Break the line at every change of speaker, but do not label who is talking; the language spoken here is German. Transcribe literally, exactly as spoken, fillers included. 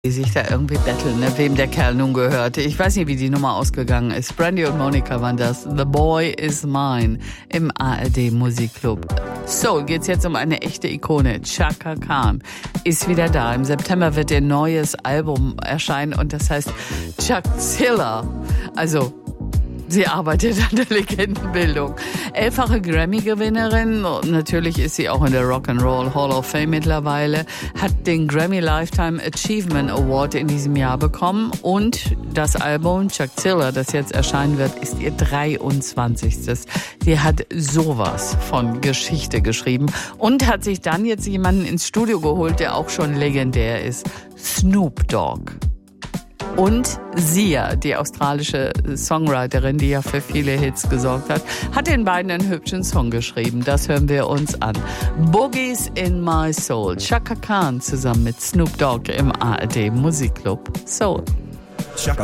die sich da irgendwie betteln, ne, wem der Kerl nun gehörte. Ich weiß nicht, wie die Nummer ausgegangen ist. Brandy und Monica waren das. The Boy is Mine im A R D Musikclub. So, geht's jetzt um eine echte Ikone. Chaka Khan ist wieder da. Im September wird ihr neues Album erscheinen und das heißt Chuckzilla. Also sie arbeitet an der Legendenbildung. Elffache Grammy-Gewinnerin, natürlich ist sie auch in der Rock'n'Roll Hall of Fame mittlerweile, hat den Grammy Lifetime Achievement Award in diesem Jahr bekommen und das Album Chuckzilla, das jetzt erscheinen wird, ist ihr dreiundzwanzigstes. Sie hat sowas von Geschichte geschrieben und hat sich dann jetzt jemanden ins Studio geholt, der auch schon legendär ist. Snoop Dogg. Und Sia, die australische Songwriterin, die ja für viele Hits gesorgt hat, hat den beiden einen hübschen Song geschrieben. Das hören wir uns an. Boogies in My Soul. Chaka Khan zusammen mit Snoop Dogg im A R D Musikclub Soul.
Chaka